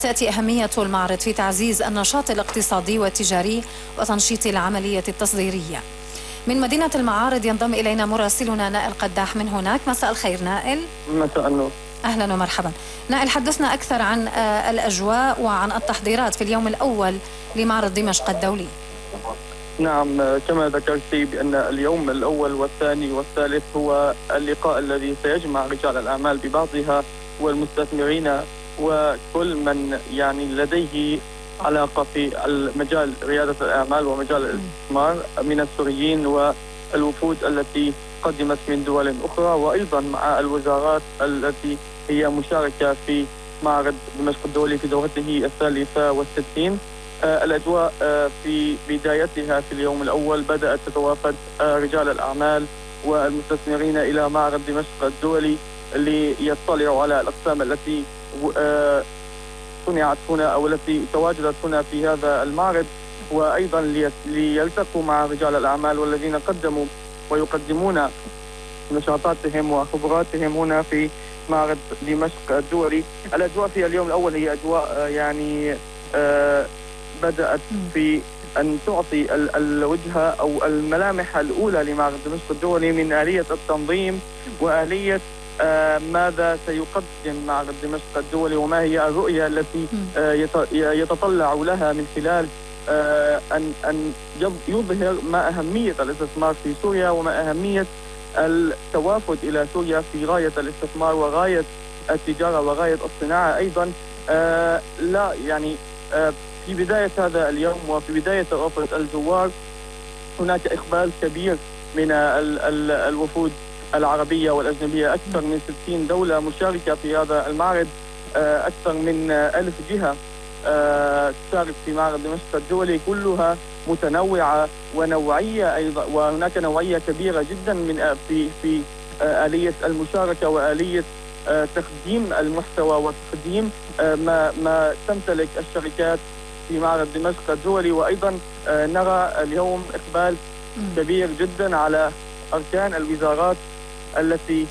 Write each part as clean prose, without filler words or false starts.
تأتي أهمية المعرض في تعزيز النشاط الاقتصادي والتجاري وتنشيط العملية التصديرية. من مدينة المعارض ينضم إلينا مراسلنا نائل قداح من هناك. مساء الخير نائل. مساء النور. أهلا ومرحبا. نائل، حدثنا أكثر عن الأجواء وعن التحضيرات في اليوم الأول لمعرض دمشق الدولي. نعم، كما ذكرتي بأن اليوم الأول والثاني والثالث هو اللقاء الذي سيجمع رجال الأعمال ببعضها والمستثمرين وكل من لديه علاقة في مجال ريادة الأعمال ومجال الاستثمار من السوريين والوفود التي قدمت من دول أخرى، وأيضا مع الوزارات التي هي مشاركة في معرض دمشق الدولي في دورته 63. الأجواء في بدايتها في اليوم الأول بدأت تتوافد رجال الأعمال والمستثمرين إلى معرض دمشق الدولي ليطلعوا على الأقسام التي صنعت هنا أو التي تواجدت هنا في هذا المعرض، وأيضا ليلتقوا مع رجال الأعمال والذين قدموا ويقدمون نشاطاتهم وخبراتهم هنا في معرض دمشق الدولي. الأجواء في اليوم الأول هي أجواء بدأت في أن تعطي الوجهة أو الملامح الأولى لمعرض دمشق الدولي من آلية التنظيم وآلية ماذا سيقدم معرض دمشق الدولي وما هي الرؤية التي يتطلع لها من خلال أن يظهر ما أهمية الاستثمار في سوريا وما أهمية التوافد إلى سوريا في غاية الاستثمار وغاية التجارة وغاية الصناعة أيضا. في بداية هذا اليوم وفي بداية توافد الزوار هناك إقبال كبير من الوفود العربية والأجنبية. أكثر من 60 دولة مشاركة في هذا المعرض، أكثر من 1000 جهة تشارك في معرض دمشق الدولي، كلها متنوعة ونوعية أيضا، وهناك نوعية كبيرة جدا من في آلية المشاركة وآلية تقديم المحتوى وتقديم ما تمتلك الشركات في معرض دمشق الدولي. وأيضا نرى اليوم إقبال كبير جدا على أركان الوزارات التي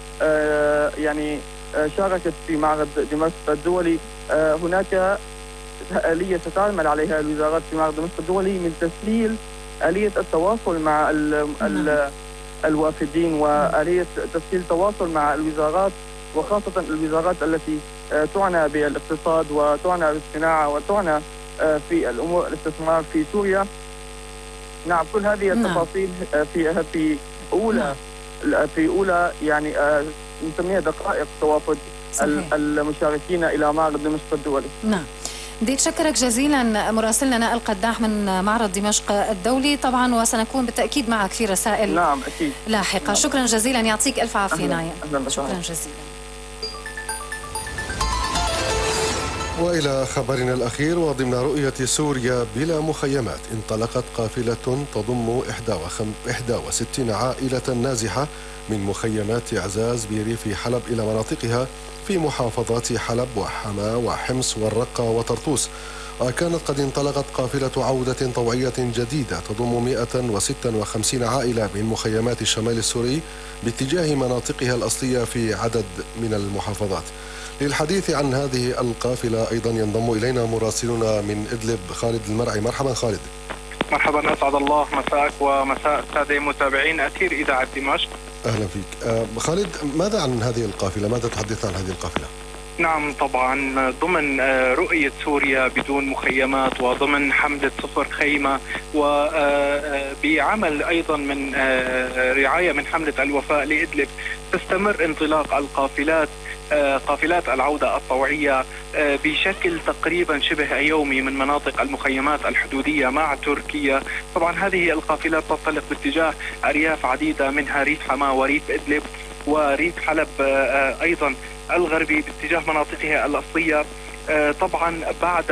شاركت في معرض دمشق الدولي. هناك آلية تتعمل عليها الوزارات في معرض دمشق الدولي من تسهيل آلية التواصل مع الوافدين وآلية تسهيل التواصل مع الوزارات، وخاصة الوزارات التي تعنى بالاقتصاد وتعنى بالصناعة وتعنى في الأمور الاستثمار في سوريا. نعم، كل هذه التفاصيل في أولى نسميها دقائق توافد المشاركين إلى معرض دمشق الدولي. نعم، بدي أتشكرك جزيلا مراسلنا نائل قداح من معرض دمشق الدولي طبعا، وسنكون بالتأكيد معك في رسائل أكيد لاحقة. نعم. شكرا جزيلا، يعطيك ألف عافية نايل. شكرا جزيلا. وإلى خبرنا الأخير، وضمن رؤية سوريا بلا مخيمات انطلقت قافلة تضم 61 عائلة نازحة من مخيمات عزاز بريف حلب إلى مناطقها في محافظات حلب وحما وحمص والرقة وطرطوس. وكانت قد انطلقت قافلة عودة طوعية جديدة تضم 156 عائلة من مخيمات الشمال السوري باتجاه مناطقها الأصلية في عدد من المحافظات. للحديث عن هذه القافلة أيضا ينضم إلينا مراسلنا من إدلب خالد المرعي. مرحبا خالد. مرحبا، أسعد الله مساءك ومساء السادة متابعين أثير إذاعة دمشق. أهلا فيك خالد. ماذا عن هذه القافلة؟ ماذا تحدثنا عن هذه القافلة؟ نعم، طبعا ضمن رؤية سوريا بدون مخيمات وضمن حملة صفر خيمة وبعمل أيضا من رعاية من حملة الوفاء لإدلب تستمر انطلاق القافلات، قافلات العودة الطوعية بشكل تقريبا شبه يومي من مناطق المخيمات الحدودية مع تركيا. طبعا هذه القافلات تنطلق باتجاه أرياف عديدة منها ريف حما وريف إدلب وريف حلب أيضا الغربي باتجاه مناطقها الأصلية. طبعا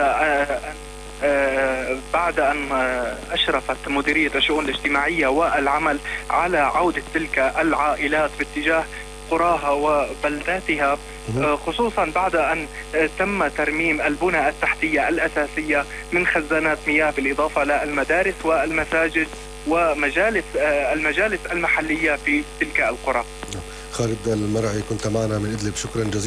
بعد أن أشرفت مديرية الشؤون الاجتماعية والعمل على عودة تلك العائلات باتجاه قراها وبلداتها، خصوصا بعد أن تم ترميم البنى التحتية الأساسية من خزانات مياه بالإضافة للمدارس والمساجد المجالس المحلية في تلك القرى. خالد المرعي كنت معنا من إدلب، شكرا جزيلا.